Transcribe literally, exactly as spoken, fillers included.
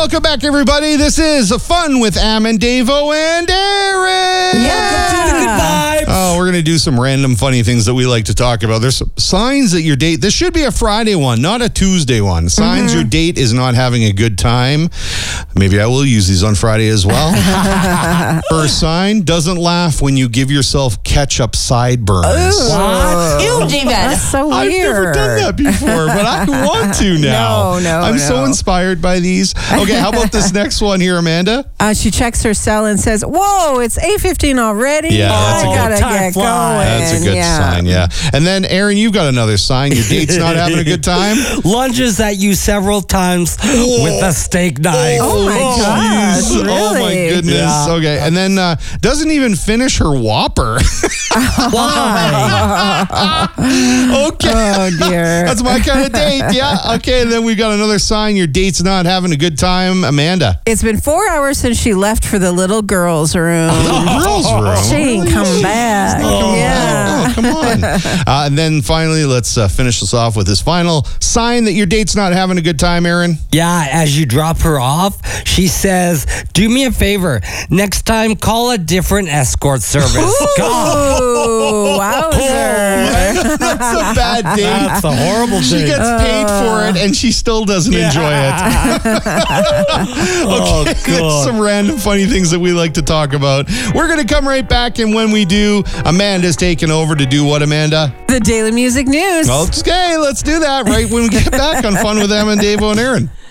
Welcome back, everybody. This is Fun with Am and Davo and Aaron. Yeah. Welcome to the Good Vibes. Oh, we're going to do some random funny things that we like to talk about. There's some signs that your date, this should be a Friday one, not a Tuesday one. Signs Mm-hmm. your date is not having a good time. Maybe I will use these on Friday as well. First sign, doesn't laugh when you give yourself ketchup sideburns. What? Ew, David. That's so I've weird. never done that before, but I want to now. No, no, I'm no. so inspired by these. Okay, how about this next one here, Amanda? Uh, she checks her cell and says, "Whoa, it's eight fifteen already. Yeah, that's I a gotta good- time get flies. going." That's a good yeah. sign, yeah. And then, Aaron, you've got another sign. Your date's not having a good time. Lunges at you several times with a steak knife. Oh my gosh, jeez. Oh my really? goodness. Yeah. Okay, and then uh, doesn't even finish her Whopper. Why? Okay. Oh dear. That's my kind of date. Yeah. Okay. And then we got another sign. Your date's not having a good time, Amanda. It's been four hours since she left for the little girls' room. Girls' room. She ain't come back. Oh, yeah. oh, come on. Uh, and then finally, let's uh, finish this off with this final sign that your date's not having a good time, Aaron. Yeah, as you drop her off, she says, "Do me a favor. Next time, call a different escort service." God, Ooh, wowzer. That's a bad date. that's a horrible She thing. gets paid for it and she still doesn't enjoy it. Oh, Okay, God. some random funny things that we like to talk about. We're going to come right back, and when we do, Amanda's taking over to do what, Amanda? The Daily Music News. Okay, let's do that right when we get back on Fun with Em and Davo and Aaron.